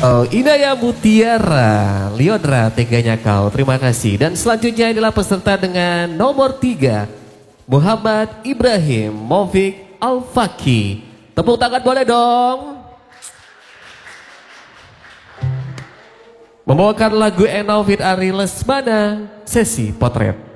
Oh, Inaya Mutiara, Liodra, teganya kau, terima kasih. Dan selanjutnya adalah peserta dengan nomor 3, Muhammad Ibrahim Movik Al-Faki. Tepuk tangan boleh dong. Membawakan lagu Eno Fit Ari Lesmana, Sesi Potret.